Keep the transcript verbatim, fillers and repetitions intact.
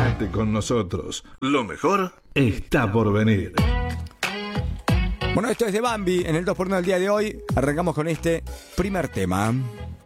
Quédate con nosotros. Lo mejor está por venir. Bueno, esto es de Bambi en el dos por uno del día de hoy. Arrancamos con este primer tema.